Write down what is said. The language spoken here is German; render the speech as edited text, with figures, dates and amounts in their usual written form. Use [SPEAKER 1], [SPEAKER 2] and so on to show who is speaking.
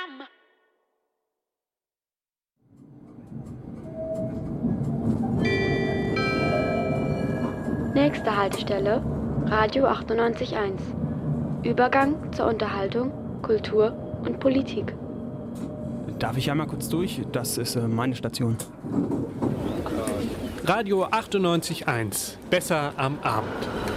[SPEAKER 1] Nächste Haltestelle, Radio 98.1. Übergang zur Unterhaltung, Kultur und Politik.
[SPEAKER 2] Darf ich einmal kurz durch? Das ist meine Station.
[SPEAKER 3] Radio 98.1. Besser am Abend.